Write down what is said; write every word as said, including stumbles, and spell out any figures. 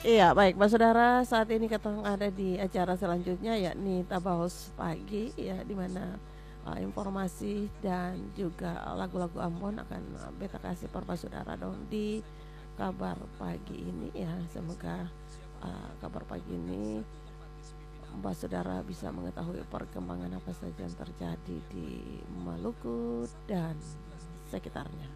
Iya, baik, Mbak Saudara, saat ini kita ada di acara selanjutnya yakni Tabahos Pagi ya, di mana uh, informasi dan juga lagu-lagu Ambon akan uh, beta kasih per Mbak Saudara dong di kabar pagi ini ya. Semoga uh, kabar pagi ini Mbak Saudara bisa mengetahui perkembangan apa saja yang terjadi di Maluku dan sekitarnya.